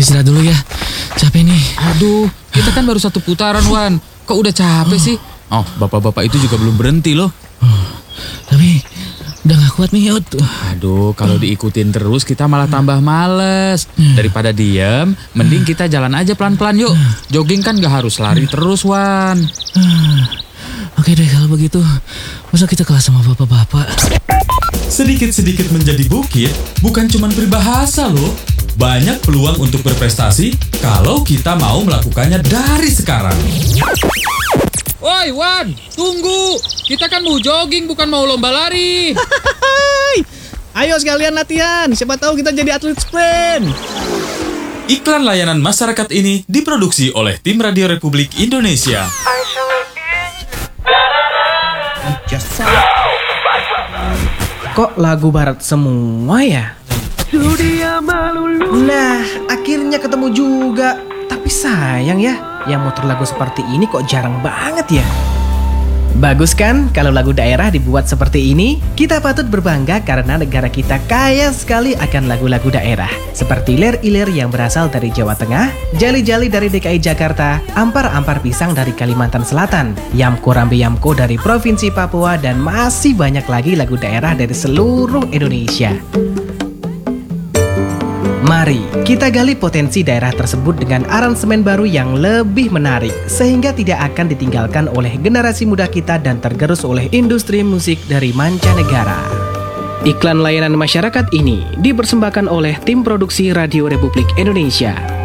istirahat dulu ya. Capek nih. Aduh, kita kan baru 1 putaran, Wan. Kok udah capek sih? Oh, bapak-bapak itu juga belum berhenti loh. Tapi udah gak kuat nih, Yud. Aduh, kalau diikutin terus kita malah tambah males. Daripada diem, mending kita jalan aja pelan-pelan yuk. Jogging kan gak harus lari terus, Wan. Oke deh kalau begitu. Masa kita kalah sama bapak-bapak? Sedikit-sedikit menjadi bukit bukan cuma peribahasa loh. Banyak peluang untuk berprestasi kalau kita mau melakukannya dari sekarang. Woi, Wan, tunggu. Kita kan mau jogging, bukan mau lomba lari. Ayo sekalian latihan, siapa tahu kita jadi atlet sprint. Iklan layanan masyarakat ini diproduksi oleh Tim Radio Republik Indonesia. Kok lagu barat semua ya? Nah, akhirnya ketemu juga. Tapi sayang ya, yang motor lagu seperti ini kok jarang banget ya. Bagus kan kalau lagu daerah dibuat seperti ini? Kita patut berbangga karena negara kita kaya sekali akan lagu-lagu daerah. Seperti lir-ilir yang berasal dari Jawa Tengah, jali-jali dari DKI Jakarta, ampar-ampar pisang dari Kalimantan Selatan, yamko rambe yamko dari Provinsi Papua, dan masih banyak lagi lagu daerah dari seluruh Indonesia. Mari kita gali potensi daerah tersebut dengan aransemen baru yang lebih menarik, sehingga tidak akan ditinggalkan oleh generasi muda kita dan tergerus oleh industri musik dari mancanegara. Iklan layanan masyarakat ini dipersembahkan oleh Tim Produksi Radio Republik Indonesia.